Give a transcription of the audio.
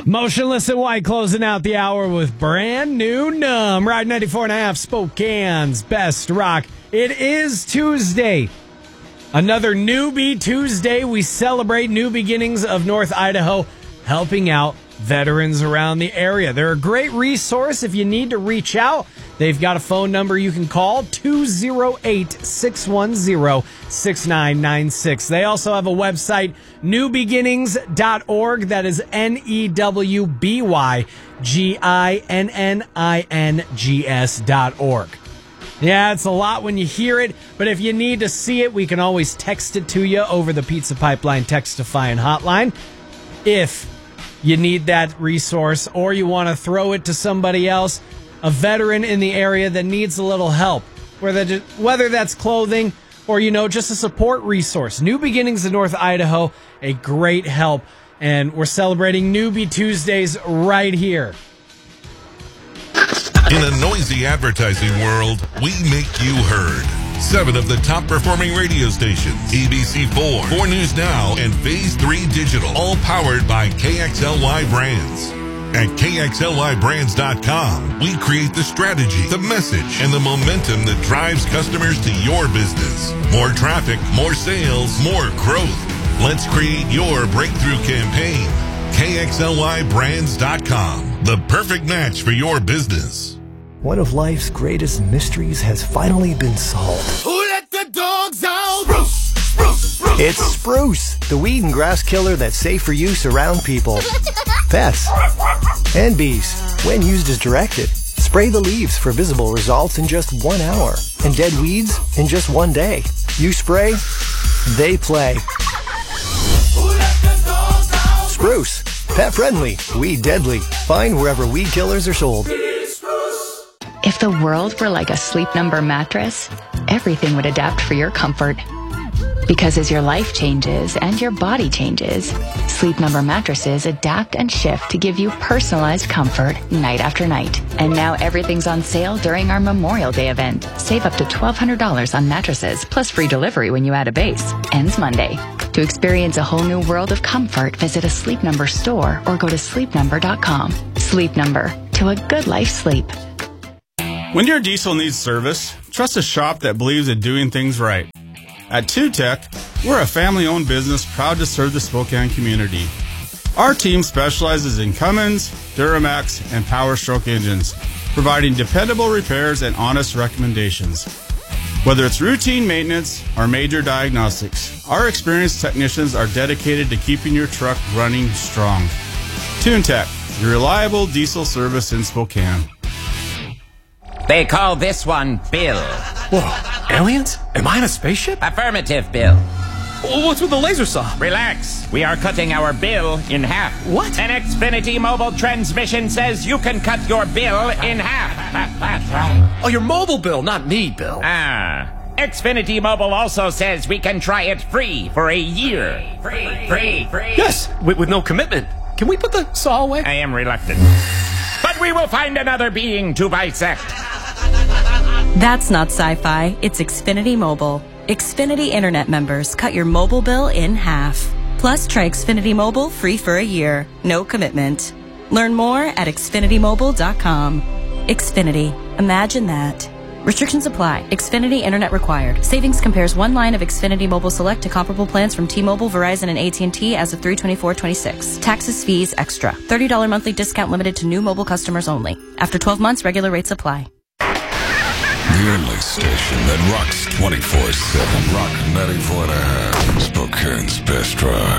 Motionless in White closing out the hour with brand new Numb. Ride 94.5, Spokane's best rock. It is Tuesday. Another Newbie Tuesday. We celebrate new beginnings of North Idaho, helping out veterans around the area. They're a great resource if you need to reach out. They've got a phone number you can call, 208-610-6996. They also have a website, newbeginnings.org. That is NEWBYGINNINGS.org. Yeah, it's a lot when you hear it, but if you need to see it, we can always text it to you over the Pizza Pipeline Textifying hotline. If you need that resource or you want to throw it to somebody else, a veteran in the area that needs a little help, whether that's clothing or, just a support resource. New Beginnings in North Idaho, a great help. And we're celebrating Newbie Tuesdays right here. In a noisy advertising world, we make you heard. 7 of the top performing radio stations, ABC4, 4 News Now, and Phase 3 Digital, all powered by KXLY Brands. At KXLYBrands.com, we create the strategy, the message, and the momentum that drives customers to your business. More traffic, more sales, more growth. Let's create your breakthrough campaign. KXLYBrands.com, the perfect match for your business. One of life's greatest mysteries has finally been solved. Who let the dogs out? Spruce, spruce, spruce. It's Spruce, the weed and grass killer that's safe for use around people, pets, and bees. When used as directed, spray the leaves for visible results in just 1 hour, and dead weeds in just 1 day. You spray, they play. Who let the dogs out? Spruce, pet friendly, weed deadly. Find wherever weed killers are sold. If the world were like a Sleep Number mattress, everything would adapt for your comfort. Because as your life changes and your body changes, Sleep Number mattresses adapt and shift to give you personalized comfort night after night. And now everything's on sale during our Memorial Day event. Save up to $1,200 on mattresses, plus free delivery when you add a base. Ends Monday. To experience a whole new world of comfort, visit a Sleep Number store or go to sleepnumber.com. Sleep Number. To a good life sleep. When your diesel needs service, trust a shop that believes in doing things right. At TuTech, we're a family-owned business proud to serve the Spokane community. Our team specializes in Cummins, Duramax, and Power Stroke engines, providing dependable repairs and honest recommendations. Whether it's routine maintenance or major diagnostics, our experienced technicians are dedicated to keeping your truck running strong. TuneTech, your reliable diesel service in Spokane. They call this one Bill. Whoa, aliens? Am I in a spaceship? Affirmative, Bill. What's with the laser saw? Relax. We are cutting our bill in half. What? An Xfinity mobile transmission says you can cut your bill in half. Oh, your mobile bill, not me, Bill. Xfinity Mobile also says we can try it free for a year. Free. Yes, with no commitment. Can we put the saw away? I am reluctant. But we will find another being to bisect. That's not sci-fi, it's Xfinity Mobile. Xfinity Internet members cut your mobile bill in half. Plus, try Xfinity Mobile free for a year. No commitment. Learn more at xfinitymobile.com. Xfinity. Imagine that. Restrictions apply. Xfinity Internet required. Savings compares one line of Xfinity Mobile Select to comparable plans from T-Mobile, Verizon, and AT&T as of 3/24/26. Taxes, fees, extra. $30 monthly discount limited to new mobile customers only. After 12 months, regular rates apply. The only station that rocks 24/7. Rock 94.5. Spokane's best rock.